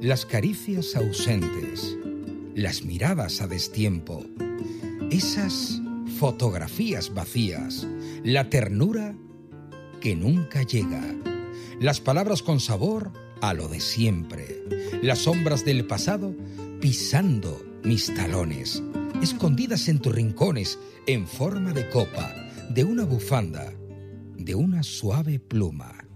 las caricias ausentes, las miradas a destiempo, esas fotografías vacías, la ternura que nunca llega, las palabras con sabor a lo de siempre, las sombras del pasado pisando mis talones, escondidas en tus rincones en forma de copa, de una bufanda, de una suave pluma.